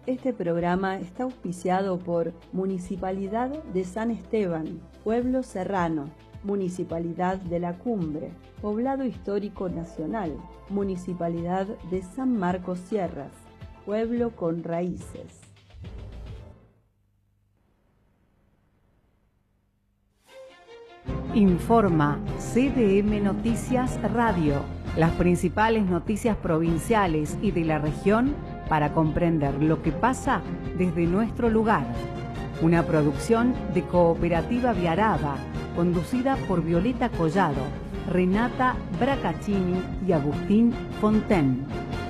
Este programa está auspiciado por Municipalidad de San Esteban, Pueblo Serrano, Municipalidad de la Cumbre, Poblado Histórico Nacional, Municipalidad de San Marcos Sierras, Pueblo con Raíces. Informa CDM Noticias Radio, las principales noticias provinciales y de la región para comprender lo que pasa desde nuestro lugar. Una producción de Cooperativa Viarada, conducida por Violeta Collado, Renata Bracaccini y Agustín Fonten.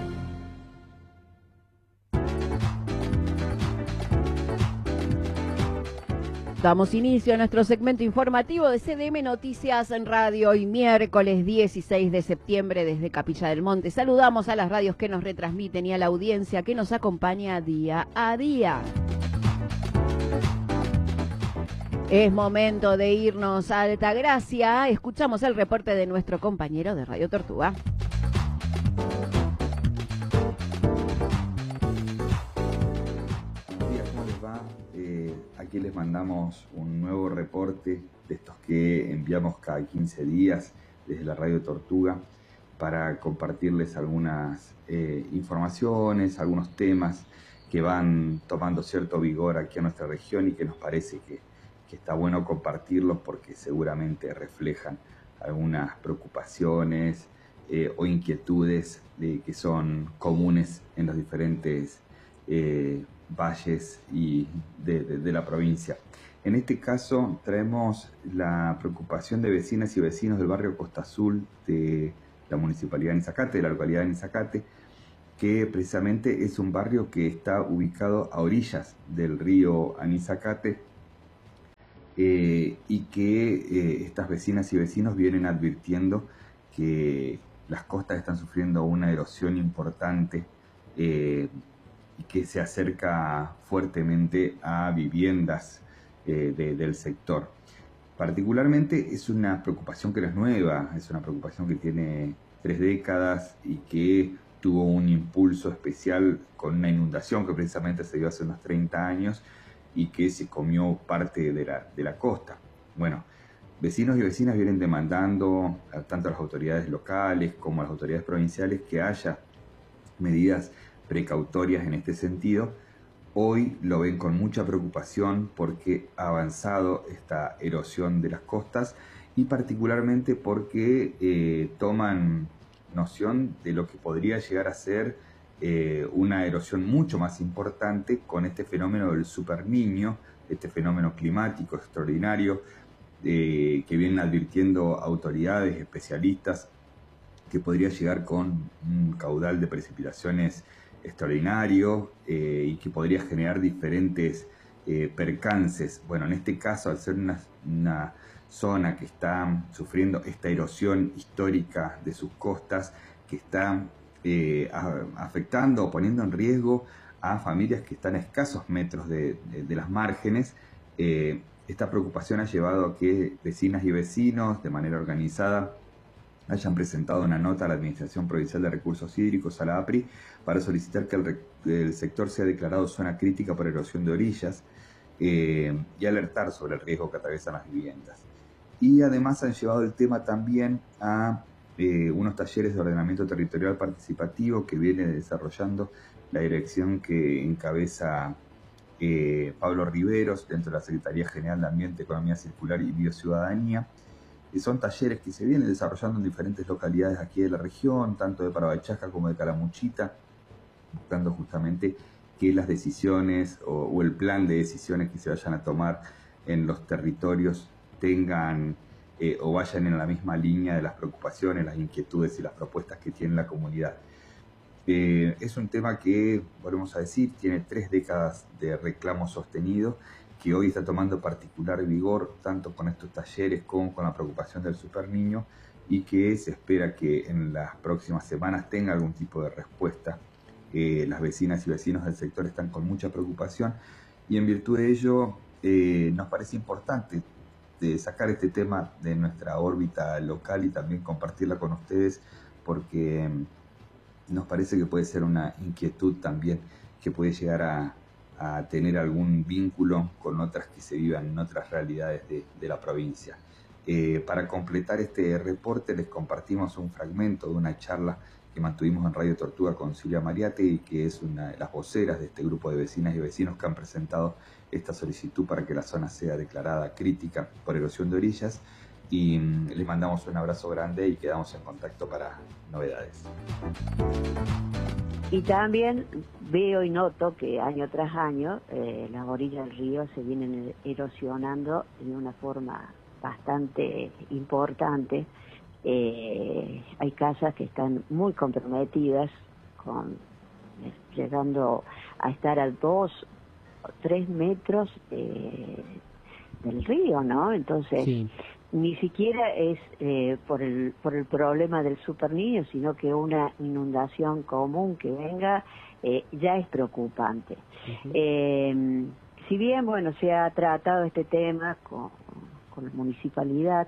Damos inicio a nuestro segmento informativo de CDM Noticias en Radio hoy miércoles 16 de septiembre desde Capilla del Monte. Saludamos a las radios que nos retransmiten y a la audiencia que nos acompaña día a día. Es momento de irnos a Altagracia. Escuchamos el reporte de nuestro compañero de Radio Tortuga. Aquí les mandamos un nuevo reporte de estos que enviamos cada 15 días desde la Radio Tortuga para compartirles algunas informaciones, algunos temas que van tomando cierto vigor aquí en nuestra región y que nos parece que está bueno compartirlos porque seguramente reflejan algunas preocupaciones o inquietudes que son comunes en los diferentes valles y de la provincia. En este caso traemos la preocupación de vecinas y vecinos del barrio Costa Azul de la municipalidad de Nizacate, de la localidad de Nizacate, que precisamente es un barrio que está ubicado a orillas del río Anizacate y que estas vecinas y vecinos vienen advirtiendo que las costas están sufriendo una erosión importante y que se acerca fuertemente a viviendas del sector. Particularmente es una preocupación que no es nueva, es una preocupación que tiene 3 décadas y que tuvo un impulso especial con una inundación que precisamente se dio hace unos 30 años y que se comió parte de la costa. Bueno, vecinos y vecinas vienen demandando tanto a las autoridades locales como a las autoridades provinciales que haya medidas precautorias en este sentido. Hoy lo ven con mucha preocupación porque ha avanzado esta erosión de las costas y particularmente porque toman noción de lo que podría llegar a ser una erosión mucho más importante con este fenómeno del superniño, este fenómeno climático extraordinario que vienen advirtiendo autoridades, especialistas, que podría llegar con un caudal de precipitaciones extraordinario y que podría generar diferentes percances. Bueno, en este caso, al ser una zona que está sufriendo esta erosión histórica de sus costas, que está afectando o poniendo en riesgo a familias que están a escasos metros de las márgenes, esta preocupación ha llevado a que vecinas y vecinos, de manera organizada, hayan presentado una nota a la Administración Provincial de Recursos Hídricos, a la APRI, para solicitar que el sector sea declarado zona crítica por erosión de orillas y alertar sobre el riesgo que atraviesan las viviendas. Y además han llevado el tema también a unos talleres de ordenamiento territorial participativo que viene desarrollando la dirección que encabeza Pablo Riveros dentro de la Secretaría General de Ambiente, Economía Circular y Biociudadanía. Son talleres que se vienen desarrollando en diferentes localidades aquí de la región, tanto de Parabachaca como de Calamuchita, buscando justamente que las decisiones o el plan de decisiones que se vayan a tomar en los territorios tengan o vayan en la misma línea de las preocupaciones, las inquietudes y las propuestas que tiene la comunidad. Es un tema que, volvemos a decir, tiene 3 décadas de reclamo sostenido, que hoy está tomando particular vigor tanto con estos talleres como con la preocupación del superniño y que se espera que en las próximas semanas tenga algún tipo de respuesta. Las vecinas y vecinos del sector están con mucha preocupación y en virtud de ello nos parece importante sacar este tema de nuestra órbita local y también compartirla con ustedes porque nos parece que puede ser una inquietud también que puede llegar a tener algún vínculo con otras que se vivan en otras realidades de la provincia. Para completar este reporte les compartimos un fragmento de una charla que mantuvimos en Radio Tortuga con Silvia Mariátegui, que es una de las voceras de este grupo de vecinas y vecinos que han presentado esta solicitud para que la zona sea declarada crítica por erosión de orillas. Y les mandamos un abrazo grande y quedamos en contacto para novedades. Y también veo y noto que año tras año las orillas del río se vienen erosionando de una forma bastante importante. Hay casas que están muy comprometidas, llegando a estar a 2 o 3 metros del río, ¿no? Entonces, sí. Ni siquiera es por el problema del superniño, sino que una inundación común que venga ya es preocupante. Uh-huh. Si bien, bueno, se ha tratado este tema con la municipalidad,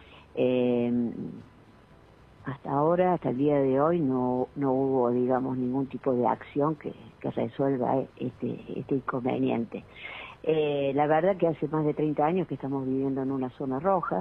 hasta ahora, hasta el día de hoy, no hubo, digamos, ningún tipo de acción que resuelva este inconveniente. La verdad que hace más de 30 años que estamos viviendo en una zona roja.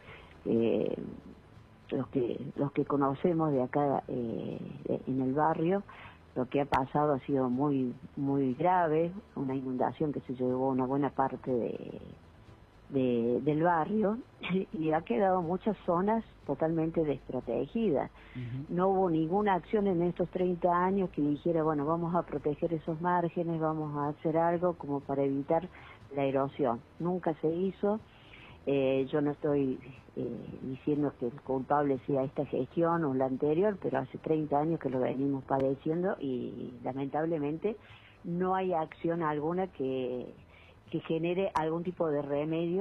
Los que conocemos de acá en el barrio, lo que ha pasado ha sido muy muy grave, una inundación que se llevó una buena parte del barrio y ha quedado muchas zonas totalmente desprotegidas. Uh-huh. No hubo ninguna acción en estos 30 años que dijera, bueno, vamos a proteger esos márgenes, vamos a hacer algo como para evitar la erosión. Nunca se hizo. Yo no estoy diciendo que el culpable sea esta gestión o la anterior, pero hace 30 años que lo venimos padeciendo y lamentablemente no hay acción alguna que genere algún tipo de remedio